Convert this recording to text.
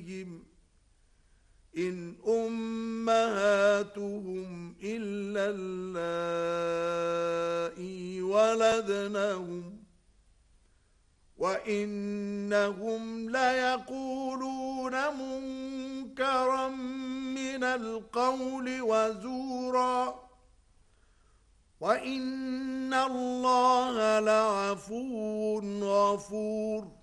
أزواجهم إن أمهاتهم إلا اللائي ولدنهم وإنهم ليقولون منكرا من القول وزورا وإن الله لعفو غفور